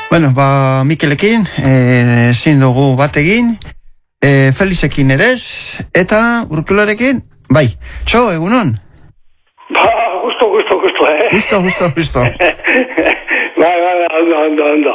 Bueno, Mikelekin, ezin dugu bat egin, Felizekin ere ez, eta Urkiolarekin, bai. Txo, egunon? Gusto. Gusto. Bai, ondo.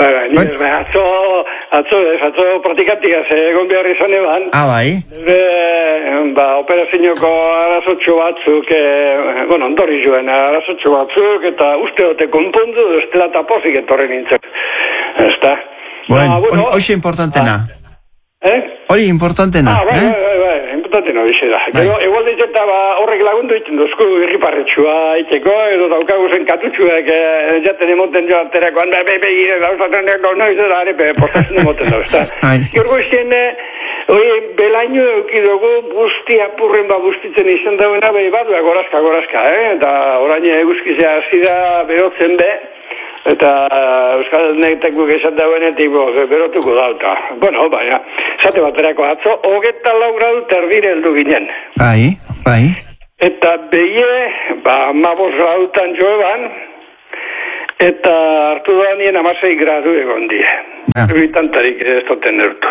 Atzo praktikantigaz egon behar izan eban. Bai. Operazioko arazotxo batzuk, ondori joen arazotxo batzuk, eta uste dute konpondu, ez dela tapozik etorren nintzen. Ezta? Bueno, hoxe importantena. Hori importantena, Bai, importantena hoxe da. Egual ditzeta horrek lagundu iten duzku irriparretxua iteko, edo daukagu zen katutxuak jaten emoten joan terakoan, noiz dara arepe portazen emoten da, ezta? Gorgo izien, belaino eukidugu busti apurren bustitzen izan dauena, badua gorazka, eta orain eguzkizea hasi da berotzen be, eta Euskal Negtekuk esan dauenetik berotuko dauta. Bueno, baina, zate baterako atzo, 24 gradu terdire heldu ginen. Bai. Eta behie, 15 gradutan joeban, eta hartu da nien 16 gradu egon die. Ebitantarik ez toten nertu.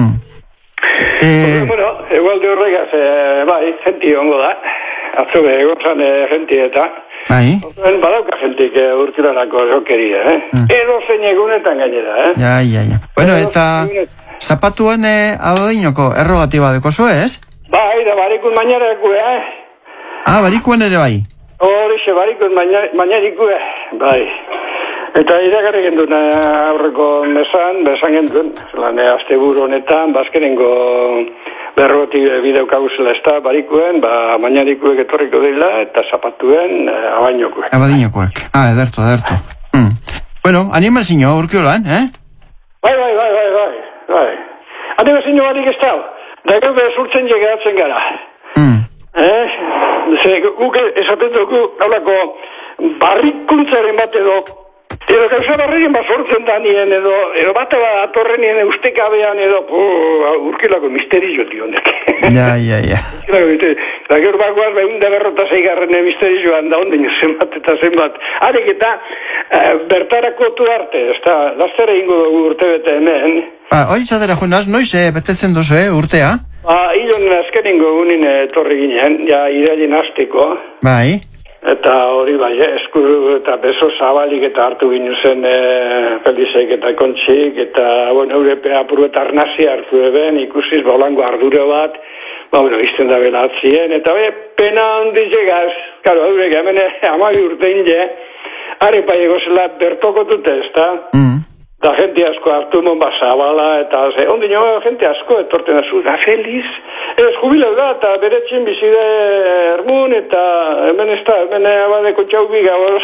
Bueno, egual de horregaz, jenti ongo da. Atzo egon zan jenti eta... Badauka jentik Urkilarako jokeria, Edo zein egunetan gainera, Ja. Bueno, eta zapatuen abadinoko errogatiba deko zu, ez? Bai, da barikun mainarako, Barikuen ere bai? Horixe, barikun mainariko, bai. Eta iragarri gendun aurreko besan gendun, azte buru honetan, bazkenengo berroti bideokauzela ez da barikuen, mainarikuek etorriko dela, eta zapatuen abainokuek. Abadinokuek, ederto. Bueno, animazio Urkiolan, Bai. Animazio barik ez da, da gero bezurtzen llegatzen gara. Guk esaten dugu, haulako, barrikuntzaren bat edo gauza barrien sortzen da nien, edo bat atorrenien ustekabean, edo Urkilako misterio dionek. Ja. Eta gero bagoaz, 156 misterioan da onden zenbat. Arek eta bertarako tu arte, ez da, lastera ingo dugu urte bete hemen. Hori zadera joanaz, noiz betetzen duzu, urtea? Ilon azkenengo gunin torri ginen, irailin hasteko. Bai. Eta hori bai, eskuru eta beso zabalik eta hartu ginen zen Felizek eta Kontxik, eta, eurepe apuru eta arnazia hartu eben, ikusiz bolango ardure bat, izten da belatzien, eta pena handi llegaz, karo, eurek hemen 12 urtein je, arepa egozela bertoko dute, ez da? Da gente asko hartu mon basabala, eta ondino gente asko etorten azu, da Feliz, ez jubileu da, eta beretxin bizide ermun, eta hemen ez da, hemen abadeko txau bigagoz,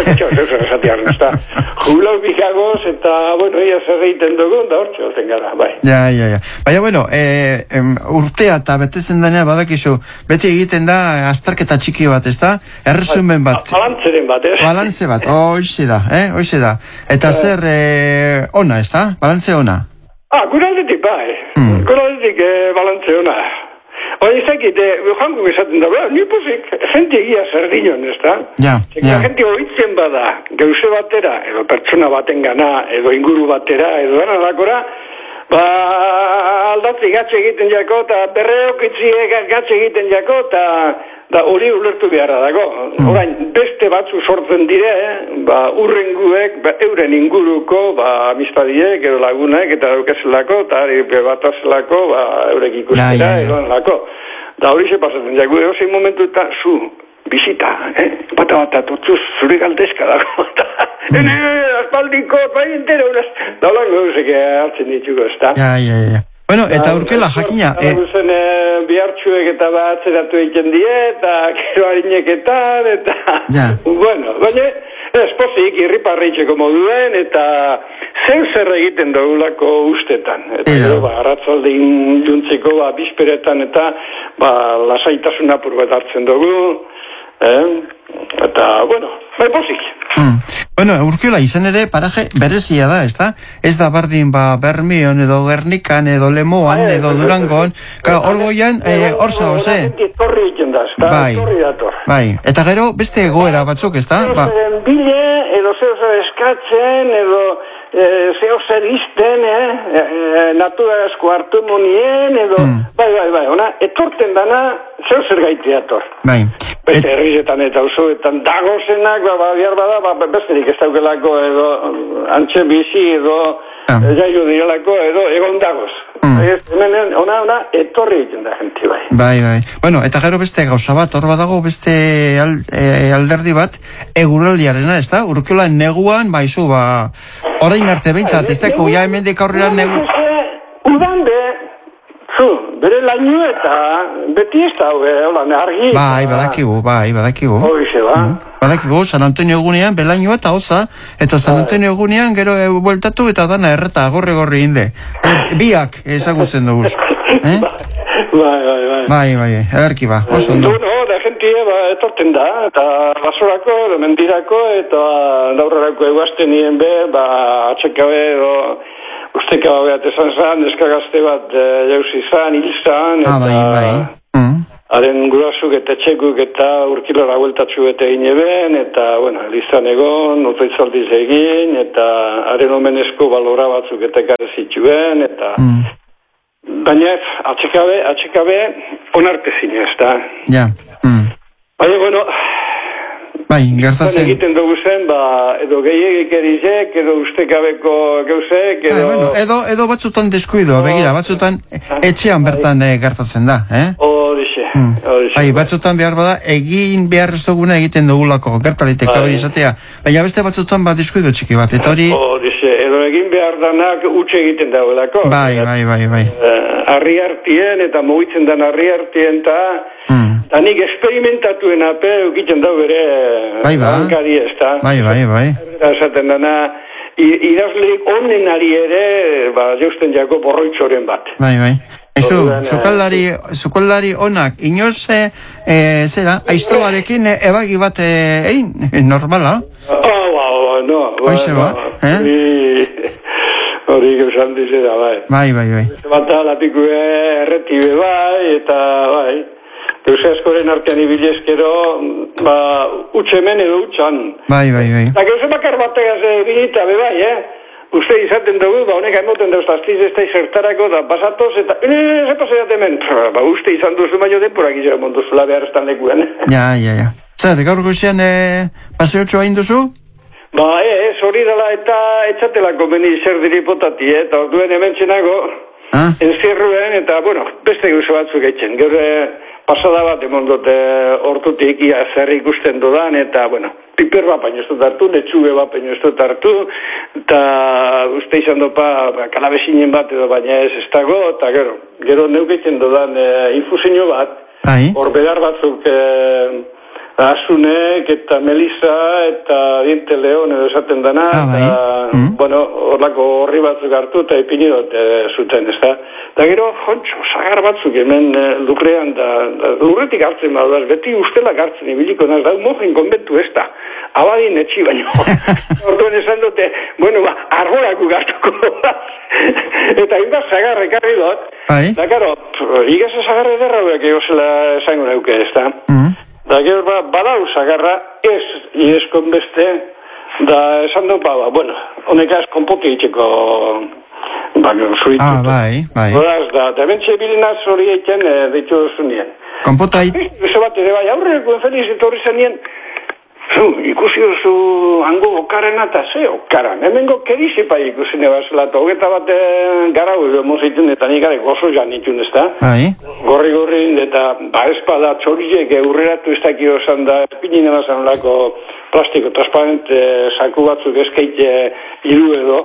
jubilau bigagoz, eta, ia zer egiten dugun, da hor txoten gara, bai. Ja. Baina, urtea eta betetzen dena badakizu, beti egiten da azterketa txiki bat, ez da? Erresumen bat. Balantzeren bat, ez? Balantze bat, hoxe da. Eta zer... ona, ez da? Balantze ona? Gure aldetik bai. Gure aldetik balantze ona. Hori izakit, joango esaten da, nipozik, jente egia zerdinon, ez da? Ja. Jente horitzen bada, gauze batera, edo pertsona baten gana, edo inguru batera, edo dara dakora, aldatzi gatxe egiten jako, eta berreokitziek gatxe egiten jako, eta hori ulertu beharra dago. Orain, beste batzu sortzen dire, urrenguek, euren inguruko, amistadiek, edo lagunek, eta daukazelako, eta batazelako, eurek ikustera, edo lako. Da hori ze pasatzen, jagu egozein momentu eta zu, bizita, bata totzuz zure galdezka dago, eta aspaldiko, entero, da holango eusek hartzen ditugu, ez da? Ja. Bueno, eta Urkiola, jakina... Zen bihartxuek eta atzeratu egiten die, eta gero harineketan, eta... baina, espozik irriparreitzeko moduen, eta zer egiten dugulako ustetan. Eta gero, arratzalde juntzeko, bizperetan, eta lasaitasun apur bat hartzen dugu, eta, bai pozik. Urkiola, izan ere, paraje berezia da, ez da? Ez da bardin, Bermion, edo Gernikan, edo Lemoan, edo Durangon, hor goian, hor zaoze. Torri egiten da, ez da? Torri dator. Bai, eta gero, beste egoera batzuk, ez da? Bile, edo zer eskatzen, edo zeo zer izten, naturazko hartu monien, edo, bai, ona, etorten dana, zeo zer gaitea etor. Bai. Beste herrizetan eta usuetan dagozenak, bihar bada, besterik ez daukelako, edo antxe bizi, edo jaio direlako, edo egon dagoz. Hemen, ona, etorri egiten da gente, bai. Bai. Bueno, eta gero beste gauza bat, hor badago beste alderdi bat, eguraldiarena, ez da? Urkiola neguan, baizu, orain arte behintzat, ez dako, ja hemendik aurrera negu... Udan bere lainu eta beti ez da, argi. Bai, badakigu. Hoize, ba. Badakigu, San Antonio egunean, belainu eta oza, eta San Antonio egunean gero bueltatu eta dana erreta, gorri inde. Biak ezagutzen dugu. Bai, ederki ba, oso ondo. Da gentie, etorten da, eta basorako, edo mendirako, eta daurrarako eguazten nien atxekabe, edo usteka bat esan zan, eskagazte bat jauzi zan, hil zan, eta haren gurasuk eta txekuk eta urkilora gueltatxu eta egin eben, eta, elizan egon, notaitzaldiz egin, eta haren omenezko balora batzuk eta ekarri zituen, eta... Baina, atxekabe, onarte zine, ez da. Ja. Baina, Bai, gertatzen. Egiten dugu zen, edo gehiagik erizek, edo ustekabeko gauzek, edo... Edo batzutan deskuido, begira, batzutan etxean bertan gertatzen da, Horixe. Bai, batzutan behar bada, egin behar ez duguna egiten dugulako, gertalitek abedi izatea. Baina beste batzutan deskuido txiki bat, eta hori... Horixe, edo egin behar danak utxe egiten dagoelako. Bai. Arri hartien, eta mugitzen den arri hartien, eta nik experimentatuen ape egiten da bere hankari ez da. Bai. Esaten dana, idazleik onenari ere, jausten jako borroitzoren bat. Bai. Ezu, zukaldari onak, inoz, aiztobarekin ebagi bat egin, normala? No. Hoize ba, Hori gausan dizera, bai. Bai. Bata lapikue erretibe, eta, Euskal askoren artean ibilezkero, utxemen edo utxan. Bai. Eta gauze bakar bategaz bilita, Uste izaten dugu, honek emoten dauz, aztiz ez da izertarako, da pasatoz, eta, ze pasea hemen. Uste izan duzu baino denporak izan monduzula behar estan lekuen. Ja. Zer, gaur goizean paseotxoa induzu? Hori dela eta etxatelako meni zer diripotati, eta orduen hemen txenago, enzierruen, eta, beste gauze batzuk eitzen. Gero pasada bat emondote hortutik, ia zer ikusten dudan, eta, piper bat baino ez dut hartu, netxuge bat baino ez dut hartu, eta uste izan dopa kalabesinen bat edo baina ez dago, eta gero neukeitzen dudan infusinio bat, hor bedar batzuk Asunek eta Melisa eta Diente Leon edo esaten dana, eta, horlako horri batzuk hartu eta ipinidot zuten, ez da. Da gero, sagar batzuk hemen lukrean da, lurretik hartzen badaz, beti ustelak hartzen ibiliko naz, da, mojen konbentu ez da, abadin etxi baino. Orduen esan dute, arborako gartuko eta inda sagar ekarri dut, da, karo, igaz sagar ederra duek egozela esango neuke, ez da. Da gero badau zagarra ez ieskon beste, da esan dopa, honekaz konpote itxeko zuritu. Bai. Horaz da bentxe bilinaz hori eiken ditu duzu nien. Konpota Eze bat ere bai, aurreko feliz etorri zen nien, ikusi duzu hango okarena eta ze okaran. Hemengo kedizipa ikusi nebazela, eta hogeta bat gara hori mozitun, eta nik gara gozo jan itun, ez da? Gorri, eta espada txoriek eurreratu ez dakio zan da, espinin ebazan lako plastiko transparente saku batzuk eskeite hiru edo,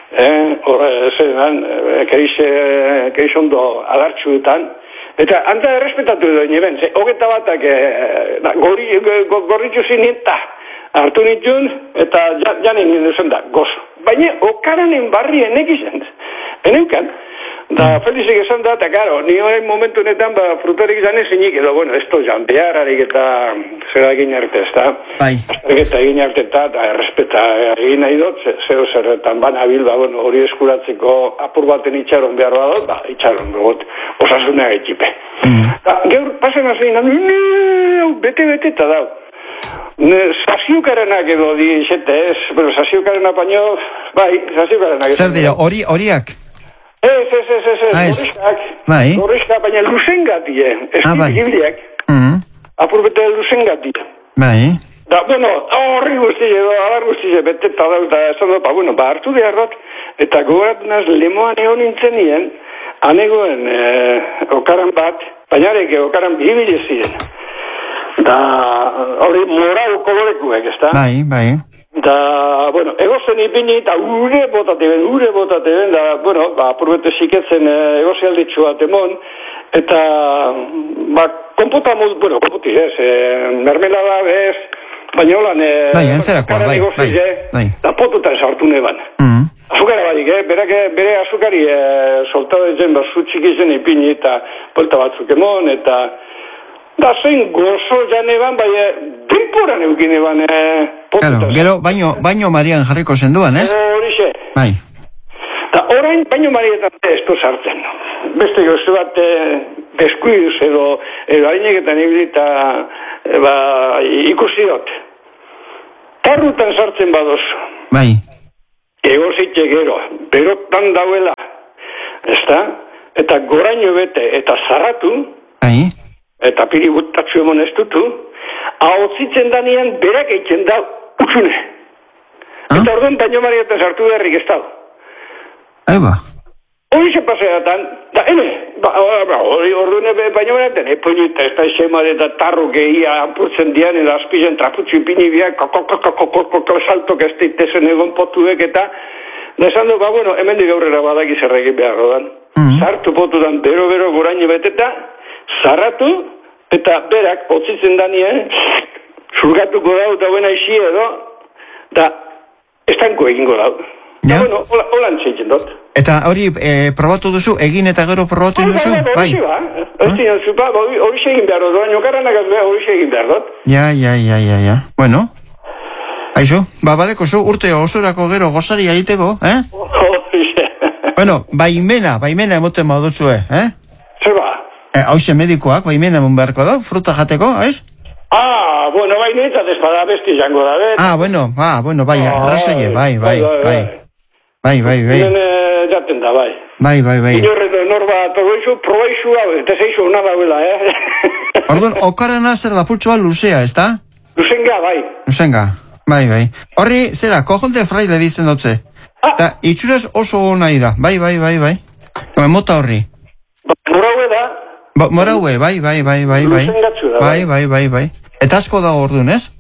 keiz ondo adartxuetan, eta handa errespetatu edo neben, hogeta batak gorritxu zinien, hartu nituen, eta janen ninduzen da, gozo. Baina, okaranen barrien egizan, eneukan, da Felizek esan da, eta karo, ni horren momentu netan, frutarik izan ezinik, edo, ez to jan, beharrarik eta zera egin arte, ez da? Eta egin arte eta errespeta egin nahi dut, zeo zerretan banabil, hori eskuratzeko apur baten itxaron behar badot, itxaron dugut, osasunea etxipe. Geur, pasen azien, bete eta dau. Sasiukarenak edo dixete, ez? Bueno, sasiukarenak baino, bai, sasiukarenak. Zer dira, horiak? Ez, gorrizkak. Bai. Gorrizkak, baina luzengatie. Ez gibiliak. Apurbete luzengatie. Bai. Da, bueno, horri guzti edo, alar guzti beteta da, eta esan dut, bueno, hartu behar dut, eta gogoratu naz, lemoan egon nintzen nien, anegoen okaran bat, baina areke okaran bibile ziren. Da, hori morau kolorekuek, ez da? Bai. Da, bueno, egozen ipini, eta ure botate ben, da, bueno, apurbete ziketzen egozialditxu bat emon, eta, komputa komputi, ez, mermelada, ez, baina holan... Bai, entzerakoa, bai. Da potutan sartu neban. Azukara badik, bere azukari soltado ezen, zutxik ezen ipini eta polta batzuk emon, eta... Da zein gozo janeban, bai, denporan eukin eban potutan. Claro, gero, baino Marian jarriko zenduan, ez? Horixe. Bai. Da orain, baino Marietan ez du sartzen. Beste gozo bat deskuiduz edo harineketan ibilita ikusi dut. Tarrutan sartzen badoz. Bai. Egozitxe gero, berotan dauela. Ezta? Eta goraino bete, eta zarratu. Bai. Eta piributatzu emon ez dutu. Ahotzitzen danean berak eitzen da utzune. Eta orduan baino Marietan sartu beharrik ez dago. Eba. Hori se paseatan, da, orduan baino Marietan, epoinita, ez da esemare da tarro gehia apurtzen dian, edo azpizen traputzu ipini biak, saltok ez daitezen egon potuek, eta da esan du, bueno, hemen di gaurrera badaki zerregin behar rodan. Sartu potudan, bero goraino beteta, zarratu, eta berak, otzitzen danien, zurgatuko dau, da buena isi edo, da, estanko egingo dau. Ja? Bueno, holan zeitzen dut. Eta hori probatu duzu, egin eta gero probatu duzu? Bai. Hori egin behar dut, niokarranak hori egin behar dut. Ja. Bueno. Aixo, badeko zu, urte osorako gero gozari egiteko, Bueno, baimena emoten badutzue, Zer ba? Hauxe medikoak, baimena emon beharko da, fruta jateko, ez? Bueno, baineta despada besti jango da, bueno, bai, arrazoie, bai. Jaten da, bai. Bai. Inorreto norba, probaizu hau, eta zeizu hona dauela, Orduan, okarana zer da putxoa luzea, ez da? Luzenga, bai. Bai. Horri, zera, kojonte fraile dizen dutze. Eta itxuraz oso nahi da, bai. Mota horri. Moraue da? Moraue, bai. Luzengatzu da, bai. Eta asko da orduan, ez?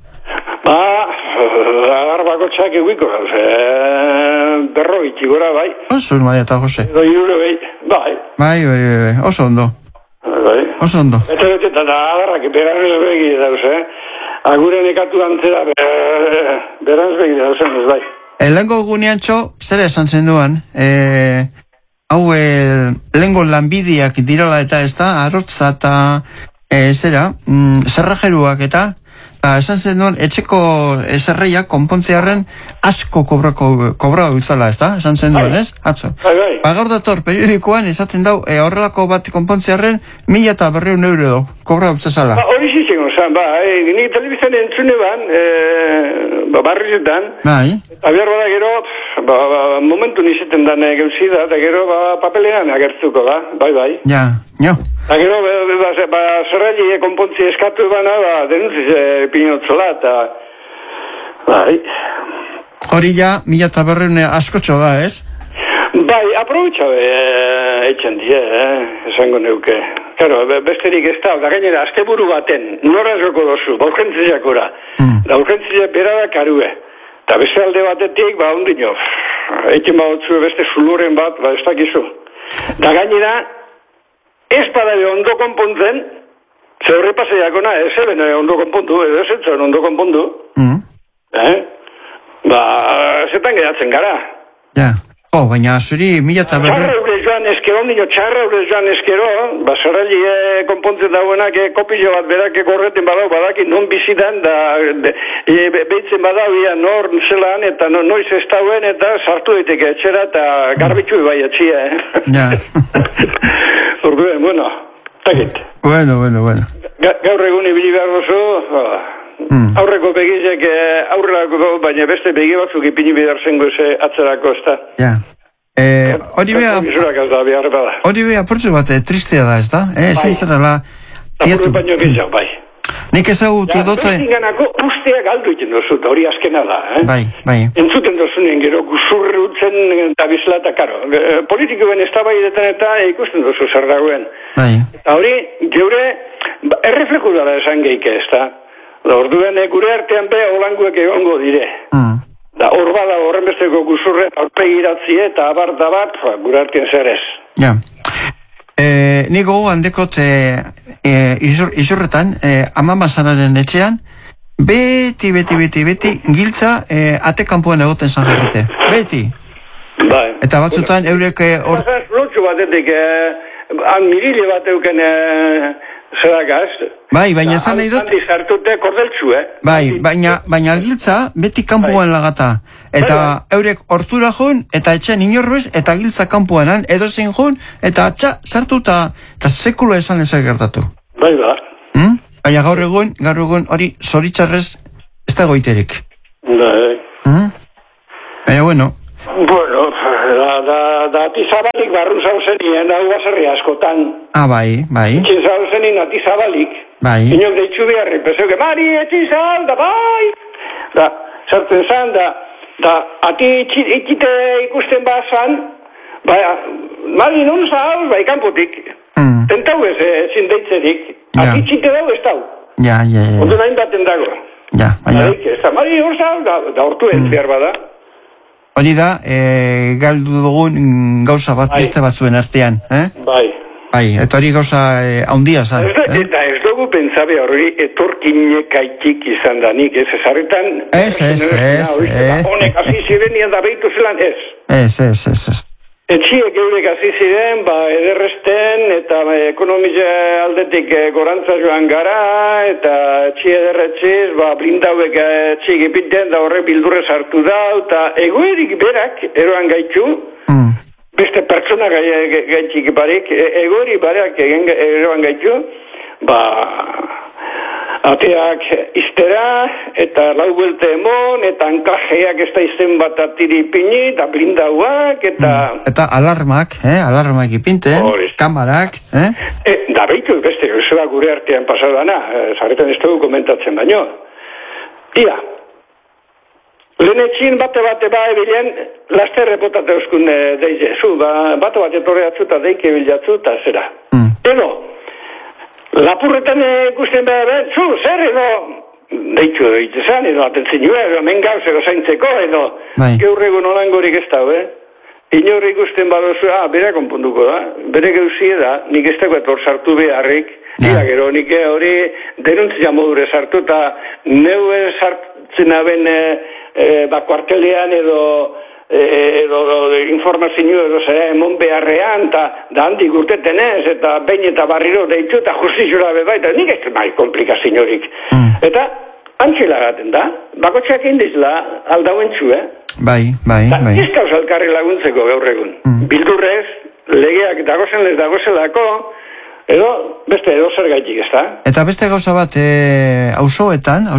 Agarbako txak eguiko, berroiti gora, bai. Oso, Maria eta Jose. Edo jure, bai. Bai, oso ondo. Bai. Oso ondo. Eta agarrak, beranz begi dauz, Aguren ekatu antzera, beranz begi dauz, ez bai. Lehenko gunean txo, zer esan zen duan, hau lehenko lanbideak dirala eta ez da, arrotza eta zerrajeruak eta esan zen duen, etxeko zerreiak konpontzearen asko kobra utzala, ez da? Esan zen duen, ez? Atzo. Gaur dator periodikoan esaten dau, horrelako bat konpontzearen 1.200 euro kobra utzazala. Hori zitzen, nik telebizan entzune ban, barrizetan, abiar bada gero, momentu nizeten dan geuzida, eta gero papelean agertzuko da, bai. Ja. Eta gero, zerraili konpontzi eskatu ebana, denutziz pinotzola, eta bai. Hori ja, 1.200 askotxo da, ez? Bai, aprobetxa etxen die, esango neuke. Claro, besterik ez da gainera, azkeburu baten, nora joko dozu, urgentziakora. Da urgentziak bera da karue. Eta beste alde batetik, ondino, etxen badotzu beste zuluren bat, ez dakizu. Da gainera, ez badare ondo konpontzen, ze horri paseiakona, ez eben ondo konpontu, ez etzen ondo konpontu. Zetan geratzen gara. Ja. Baina zuri 1.200... Txarra eure joan eskero, zerrali konpontzen dauenak kopillo bat berak gorreten badau, badaki non bizitan, behitzen badau, nor zelan, eta noiz ez dauen, eta sartu daiteke etxera, eta garbitxu bai etxia, Ja. Orduen, takit. Bueno. Gaur egun ibili behar dozu, Aurreko begizek aurrelako, baina beste begi batzuk ipini bidar zengo atzerako, ez da. Ja. Hori beha portzu bat tristea da, ez da? Ezin zerala tiatu. Bai. Nik ezagutu dute... Zinganako ustea galdu iten dozu, hori azkena da. Bai. Entzuten dozunen gero guzurri utzen eta bizla eta karo. Politikoen ez tabaidetan eta ikusten dozu zer dagoen. Bai. Eta hori, geure, errefleku dara esan geike, ez da? Orduen gure artean be holanguek egongo dire. Da hor bada horren besteko guzurre aurpegiratzie eta abar da bat, gure artean zer ez. Ja. Nigo handekot izurretan, amamazanaren etxean, beti giltza atekampuan egoten zan jarrite. Beti. Bai. Eta batzutan eurek... Lotxu batetik, mirile bat euken zeragaz. Bai, baina esan nahi dut... Handi zartute kordeltzu, Bai, baina giltza beti kampuan lagata. Eta eurek hortzura joan, eta etxean inorrez, eta giltza kampuanan, edozein joan, eta sartu eta sekula esan ezak gertatu. Bai, ba. Baina gaur egun hori zoritxarrez ez da goiterik. Bai. Baina, bueno. Bueno, da atizabalik barru zauzenien, hau baserri askotan. Bai. Etxin zauzenin atizabalik. Bai. Inok deitzu beharri, peseuke, Mari, etxin zauz, da bai. Da, sartzen zan, da ati itxite ikusten bazan, Mari, non zauz, bai, kanpotik. Tentau ez, ezin deitzerik. Ati itxite dau ez dau. Ja. Ondo nahin baten dago. Ja, baina... Mari, hor zauz, da hortu entziar bada. Hori da, galdu dugun gauza bat beste batzuen artean, Bai. Eta hori gauza haundia zan. Eta ez dugu pentsabe hori etorkinek aitik izan da nik, ez ezarretan... Ez. Honek hasi ziren nian da behitu zelan, ez. Ez. Etxiek eurek hasi ziren, ederresten, eta ekonomia aldetik gorantza joan gara, eta etxi ederretxiz, blindauek etxik ipinten, da horre bildurre sartu da, eta egoerik berak eroan gaitu, beste pertsona gaitxik barik, egoerik barak eroan gaitu, ateak iztera, eta lau buelte emon, eta ankajeak ez da izen bat atiri ipini, eta blindauak, eta... Eta alarmak ipinten, kamarak, Da behitu, beste, zeba gure artean pasadana, zaretan ez dugu komentatzen baino. Ia, lehen etxin bate ebilen, laster repotate euskun deize, bate torreatzu eta deike bilatzu eta zera. Edo, lapurretan ikusten behar, zer edo, deitu egitezan, edo atentzioa, edo mengauz edo zaintzeko, edo, geurregun olangorik ez da, inorri ikusten badozu, bera konpunduko da, bere geuzie da, nik ez dago etor sartu beharrik, gero nik hori denuntzia modure sartu, eta neue sartzen aben kuartelean edo informazio edo zera emon beharrean, da handik urteten ez, eta behin eta barriro deitu, eta justizioa beba, eta nik ez bai komplikaziorik. Eta, antxela gaten da, bakotxeak indizla aldauen txu, Bai. Ez kauz alkarri laguntzeko gaur egun. Bildurrez, legeak dagozelako, edo beste edo zer gaitik, ez da? Eta beste gauza bat, auzoetan,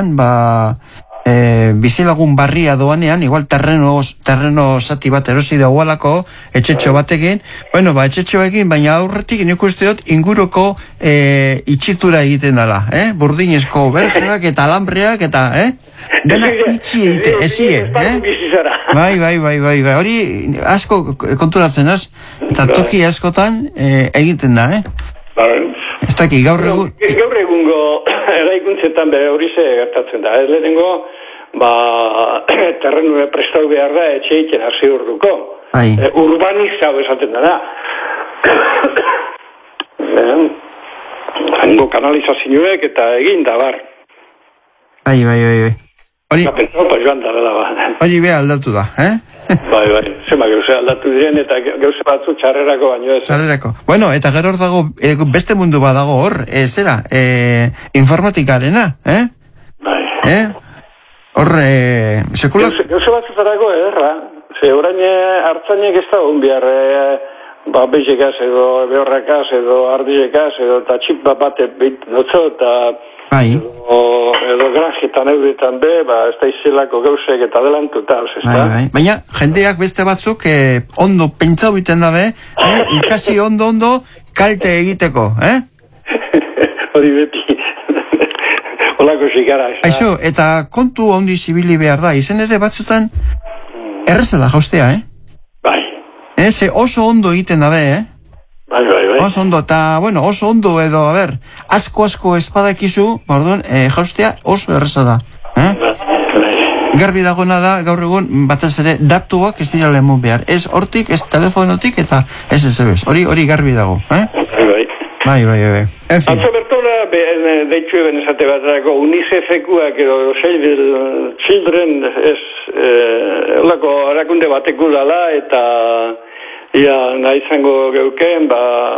bizilagun barria doanean, igual terreno zati bat erosi dagoalako, etxetxo batekin, etxetxoekin, baina aurretik nik uste dut inguruko itxitura egiten dela, burdinezko bergeak eta alambreak eta, dena itxi egite, ezie, Bai, hori asko konturatzen az, eta toki askotan egiten da, Ez daki, gaur egun... Gaur egungo eraikuntzetan hori ze gertatzen da. Ez lehenengo, terrenu prestau behar da etxeiken hasi urduko. Urbanizau esaten da. Hango kanalizazioek eta egin da, bar. Bai. Hori beha aldatu da, Bai, zema gauze aldatu diren eta gauze batzu txarrerako baino ez. Txarrerako. Bueno, eta gero hor dago, beste mundu badago hor, zera, informatikarena, Bai. Hor, sekula... Gauze batzu zarako ederra, ze orain hartzainek ez da behar bezekaz edo behorrakaz edo ardizekaz edo eta txip bat notzo eta edo granjetan euretan be, ez da izelako gauzek eta adelantuta, baina jendeak beste batzuk ondo pentsau biten dabe, ikasi ondo kalte egiteko, hori beti olako xikara Aixo, eta kontu ondi zibili behar da, izen ere batzutan erreza da jaustea, bai oso ondo egiten dabe, bai oso ondo, eta bueno, oso ondo edo, asko espadakizu, jaustea oso erreza da, garbi dagoena da, gaur egun batez ere datuak ez dira lemon behar, ez hortik, ez telefonotik eta ez ez hori garbi dago, bai en fin atzo bertola, deitxu eben esate batrako UNICEF-ekuak edo Save the Children olako arakunde bateku dala eta nahi izango geukeen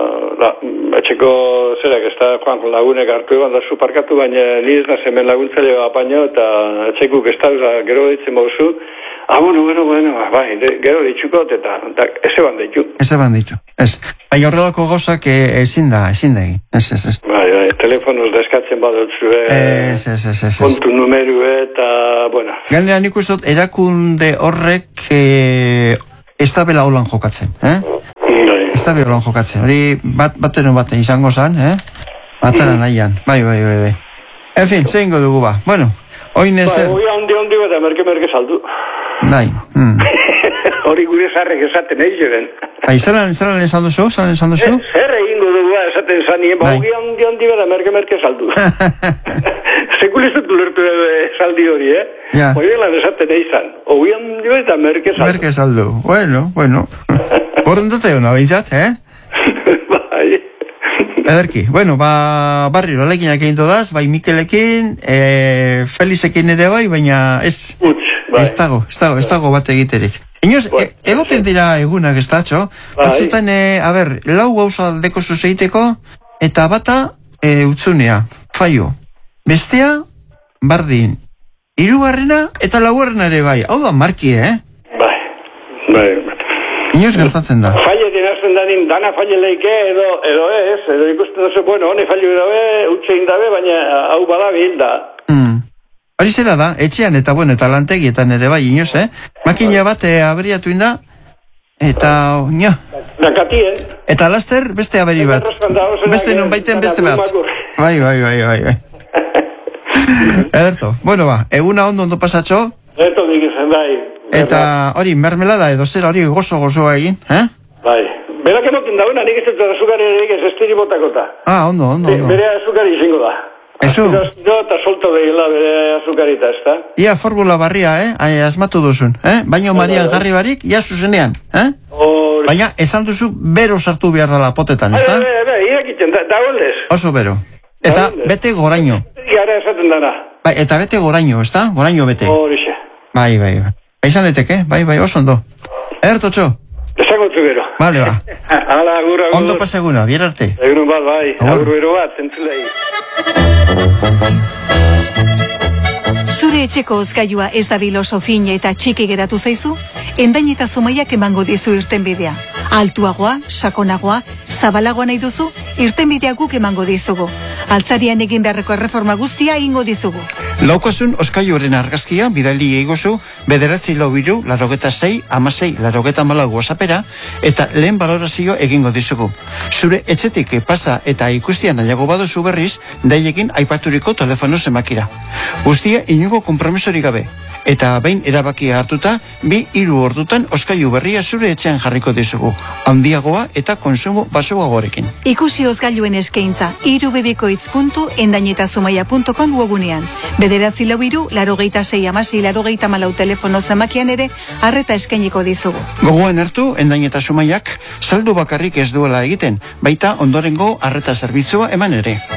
etxeko zerak ez da Juan lagunek hartu eban da suparkatu baina ni ez nazemen laguntzaile apaino eta etxekuk ez da gero ditzen bauzu bueno, bai, gero ditxukot eta ez eban ditu bai horrelako gozak ezin da egin bai, telefonoz deskatzen badotzu kontu numeru eta bueno gainera nik uste erakunde horrek ez da bela holan jokatzen, ez da bela holan jokatzen, hori bateren baten izango zan, batara nahian, bai. En fin, zein dugu ba, bueno, oin ezer... Bai, handi eta merke saldu. Bai, hori gure zarrek esaten eizen. Bai, zelan esan duzu? Zer egingo dugu esaten zanien, handi eta merke saldu. Sekulizut ulertu saldi hori, hori lan esaten eizan. Hori handi eta merke saldu. Merke saldu, bueno. Borrendate hona, bintzat, Bai. Ederki, bueno, barri rolekinak egin dodaz, bai Mikelekin, Felizekin ere bai, baina ez dago bat egiterik. Inoz, egoten dira egunak ez datxo, batzutan, lau gauza deko zuzeiteko, eta bata utzunea, faio. Bestea, bardin. Hirugarrena eta laugarrena ere bai. Hau da marki, Bai. Inoz gertatzen da. Faile dinazten danin, dana faile leike edo ez, edo ikusten duzu, bueno, hone faile dabe, utxein dabe, baina hau badabil da. Hori zera da, etxean eta lantegietan ere bai, inoz, makina bat abriatu inda, eta, Nakatien. Eta laster, beste aberi bat. Beste non baiten beste bat. Bai. Ederto, bueno ba, eguna ondo pasatxo. Eto dikizen, bai. Eta hori, mermelada edo zera hori gozoa egin, Bai. Berak emoten dauna, nik ez dut azukari ez estiri botakota. Ondo. Bere azukari izango da. Eso. Eta solto behila bere azukarita, ez da? Ia formula barria, asmatu duzun, baino Marian garri barik, ia zuzenean, Baina, esan duzu, bero sartu behar dela potetan, ez da? Irakiten, da holdez. Oso bero. Eta bete goraino. Gara esaten dana. Bai, eta bete goraino, ez da? Goraino bete. Horixe. Bai. Baizan leteke, bai, oso ondo. Ertotxo. Esagotzu gero. Bale, ba. Hala, agur. Ondo pasaguna, bierarte. Egun bat, bai. Agur bat, zentzulei. Zure etxeko ozgailua ez da biloso fine eta txiki geratu zaizu? Endain eta Zumaiak emango dizu irtenbidea. Altuagoa, sakonagoa, zabalagoa nahi duzu, irtenbidea guk emango dizugu. Altzarian egin beharreko erreforma guztia egingo dizugu. Laukasun oskailuaren argazkia bidali egozu 9-4-6, 16-16-14 WhatsAppera eta lehen balorazio egingo dizugu. Zure etxetik pasa eta ikustian nahiago baduzu berriz, daiekin aipaturiko telefono zemakira. Guztia inugo konpromisorik gabe. Eta behin erabakia hartuta, 2-3 ordutan oskailu berria zure etxean jarriko dizugu. Handiagoa eta konsumo basoagoarekin. Ikusi ozgailuen eskaintza, irubebikoitz.endainetazumaia.com webunean. 9-4-6-86-84 telefono zamakian ere, arreta eskainiko dizugu. Gogoan hartu, Endain eta Zumaiak saldu bakarrik ez duela egiten, baita ondorengo arreta zerbitzua eman ere.